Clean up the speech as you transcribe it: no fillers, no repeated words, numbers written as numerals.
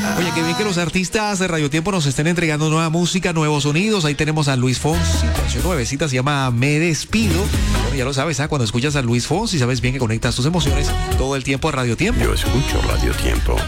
Oye, qué bien que los artistas de Radio Tiempo nos estén entregando nueva música, nuevos sonidos. Ahí tenemos a Luis Fonsi, canción nuevecita, se llama Me Despido. Bueno, ya lo sabes, cuando escuchas a Luis Fonsi, sabes bien que conectas tus emociones todo el tiempo a Radio Tiempo. Yo escucho Radio Tiempo.